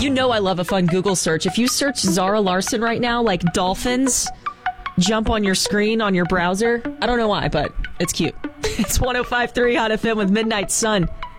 You know I love a fun Google search. If you search Zara Larson right now, like dolphins jump on your screen on your browser. I don't know why, but it's cute. It's 105.3 Hot FM with Midnight Sun.